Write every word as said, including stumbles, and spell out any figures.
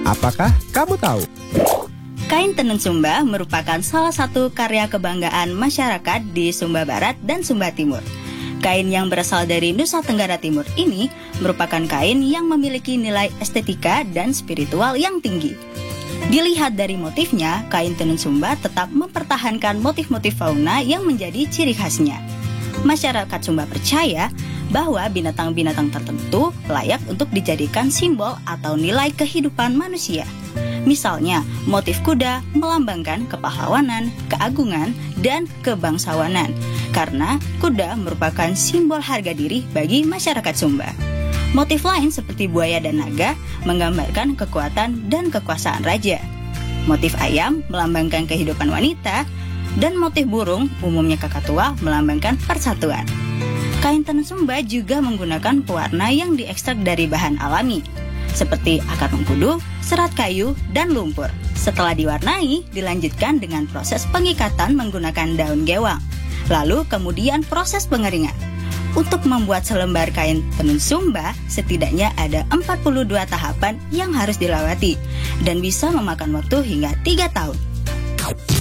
Apakah kamu tahu? Kain tenun Sumba merupakan salah satu karya kebanggaan masyarakat di Sumba Barat dan Sumba Timur. Kain yang berasal dari Nusa Tenggara Timur ini merupakan kain yang memiliki nilai estetika dan spiritual yang tinggi. Dilihat dari motifnya, kain tenun Sumba tetap mempertahankan motif-motif fauna yang menjadi ciri khasnya. Masyarakat Sumba percaya bahwa binatang-binatang tertentu layak untuk dijadikan simbol atau nilai kehidupan manusia. Misalnya, motif kuda melambangkan kepahlawanan, keagungan, dan kebangsawanan, karena kuda merupakan simbol harga diri bagi masyarakat Sumba. Motif lain seperti buaya dan naga menggambarkan kekuatan dan kekuasaan raja. Motif ayam melambangkan kehidupan wanita, dan motif burung, umumnya kakatua, melambangkan persatuan. Kain tenun Sumba juga menggunakan pewarna yang diekstrak dari bahan alami, seperti akar mengkudu, serat kayu, dan lumpur. Setelah diwarnai, dilanjutkan dengan proses pengikatan menggunakan daun gewang. Lalu kemudian proses pengeringan. Untuk membuat selembar kain tenun Sumba, setidaknya ada empat puluh dua tahapan yang harus dilewati, dan bisa memakan waktu hingga tiga tahun.